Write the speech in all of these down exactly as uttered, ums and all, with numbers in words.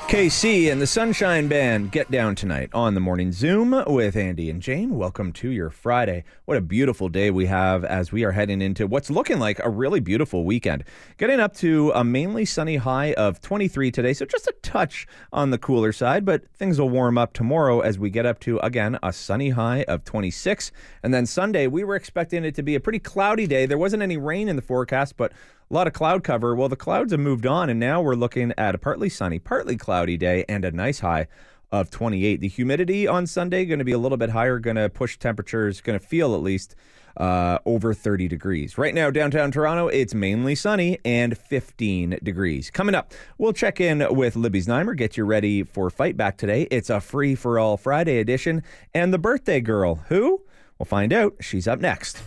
K C and the Sunshine Band get down tonight on the Morning Zoom with Andy and Jane. Welcome to your Friday. What a beautiful day we have as we are heading into what's looking like a really beautiful weekend. Getting up to a mainly sunny high of twenty-three today, so just a touch on the cooler side, but things will warm up tomorrow as we get up to, again, a sunny high of twenty-six. And then Sunday, we were expecting it to be a pretty cloudy day. There wasn't any rain in the forecast, but a lot of cloud cover. Well, the clouds have moved on, and now we're looking at a partly sunny, partly cloudy day and a nice high of twenty-eight. The humidity on Sunday going to be a little bit higher, going to push temperatures, going to feel at least uh, over thirty degrees. Right now, downtown Toronto, it's mainly sunny and fifteen degrees. Coming up, we'll check in with Libby Znaimer, get you ready for Fight Back today. It's a free-for-all Friday edition, and the birthday girl, who? We'll find out. She's up next.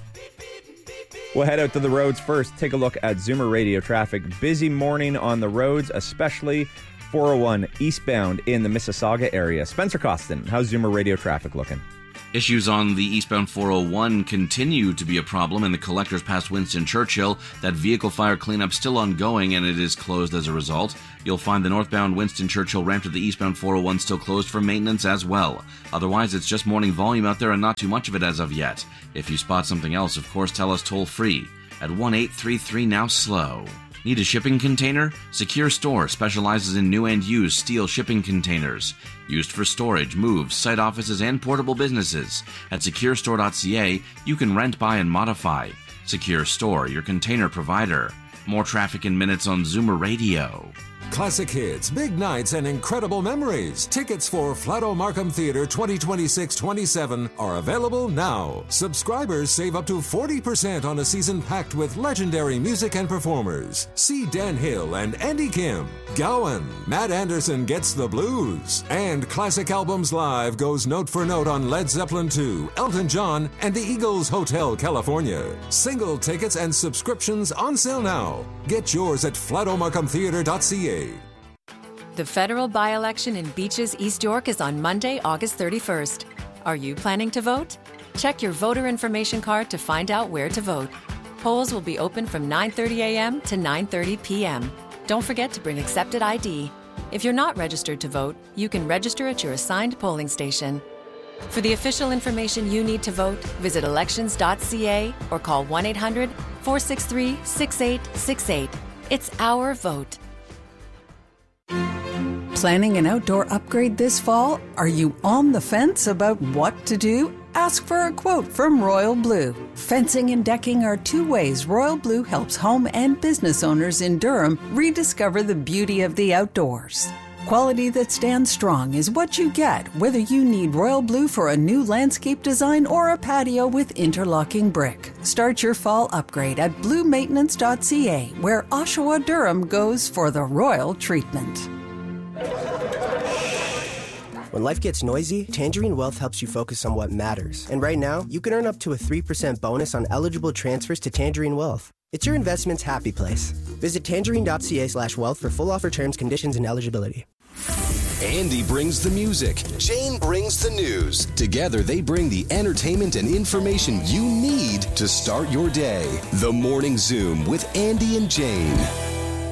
We'll head out to the roads first. Take a look at Zoomer Radio traffic. Busy morning on the roads, especially four oh one eastbound in the Mississauga area. Spencer Costin, how's Zoomer Radio traffic looking? Issues on the eastbound four oh one continue to be a problem in the collectors past Winston Churchill. That vehicle fire cleanup still ongoing, and it is closed as a result. You'll find the northbound Winston Churchill ramp to the eastbound four oh one still closed for maintenance as well. Otherwise, it's just morning volume out there and not too much of it as of yet. If you spot something else, of course, tell us toll-free at one eight three three now slow. Need a shipping container? Secure Store specializes in new and used steel shipping containers, used for storage, moves, site offices, and portable businesses. At secure store dot c a, you can rent, buy, and modify. Secure Store, your container provider. More traffic in minutes on Zoomer Radio. Classic hits, big nights, and incredible memories. Tickets for Flato Markham Theatre twenty twenty-six twenty-seven are available now. Subscribers save up to forty percent on a season packed with legendary music and performers. See Dan Hill and Andy Kim. Gowan, Matt Anderson Gets the Blues. And Classic Albums Live goes note for note on Led Zeppelin two, Elton John, and the Eagles Hotel California. Single tickets and subscriptions on sale now. Get yours at flato markham theatre dot c a. The federal by-election in Beaches, East York is on Monday, August thirty-first. Are you planning to vote? Check your voter information card to find out where to vote. Polls will be open from nine thirty a.m. to nine thirty p.m. Don't forget to bring accepted I D. If you're not registered to vote, you can register at your assigned polling station. For the official information you need to vote, visit elections dot c a or call one eight hundred four six three six eight six eight. It's our vote. Planning an outdoor upgrade this fall? Are you on the fence about what to do? Ask for a quote from Royal Blue. Fencing and decking are two ways Royal Blue helps home and business owners in Durham rediscover the beauty of the outdoors. Quality that stands strong is what you get, whether you need Royal Blue for a new landscape design or a patio with interlocking brick. Start your fall upgrade at blue maintenance dot c a, where Oshawa Durham goes for the royal treatment. When life gets noisy, Tangerine Wealth helps you focus on what matters. And right now, you can earn up to a three percent bonus on eligible transfers to Tangerine Wealth. It's your investment's happy place. Visit tangerine dot c a slash wealth for full offer terms, conditions, and eligibility. Andy brings the music. Jane brings the news. Together, they bring the entertainment and information you need to start your day. The Morning Zoom with Andy and Jane.